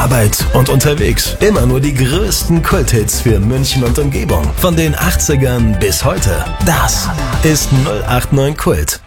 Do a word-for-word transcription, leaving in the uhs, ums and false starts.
Arbeit und unterwegs. Immer nur die größten Kulthits für München und Umgebung. Von den achtzigern bis heute. Das ist null acht neun Kult.